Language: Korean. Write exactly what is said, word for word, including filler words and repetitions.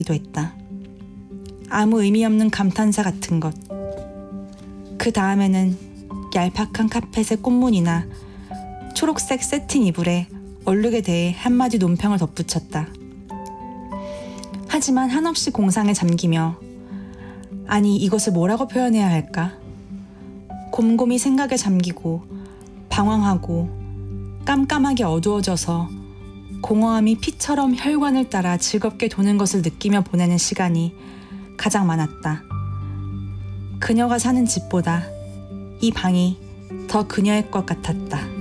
했다. 아무 의미 없는 감탄사 같은 것. 그 다음에는 얄팍한 카펫의 꽃무늬나 초록색 세틴 이불에 얼룩에 대해 한마디 논평을 덧붙였다. 하지만 한없이 공상에 잠기며 아니 이것을 뭐라고 표현해야 할까? 곰곰이 생각에 잠기고 방황하고 깜깜하게 어두워져서 공허함이 피처럼 혈관을 따라 즐겁게 도는 것을 느끼며 보내는 시간이 가장 많았다. 그녀가 사는 집보다 이 방이 더 그녀의 것 같았다.